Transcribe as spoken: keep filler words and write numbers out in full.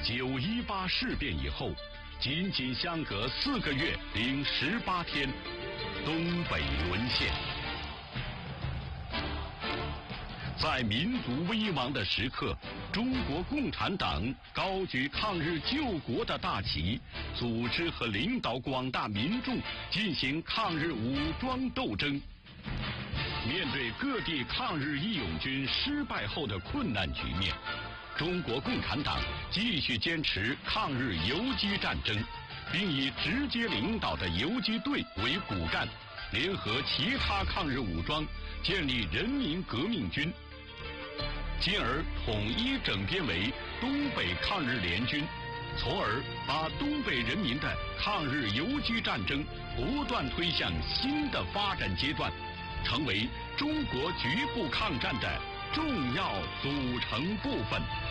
九一八事变以后，仅仅相隔四个月零十八天，东北沦陷。在民族危亡的时刻，中国共产党高举抗日救国的大旗，组织和领导广大民众进行抗日武装斗争。面对各地抗日义勇军失败后的困难局面，中国共产党继续坚持抗日游击战争，并以直接领导的游击队为骨干，联合其他抗日武装，建立人民革命军，进而统一整编为东北抗日联军，从而把东北人民的抗日游击战争不断推向新的发展阶段，成为中国局部抗战的重要组成部分。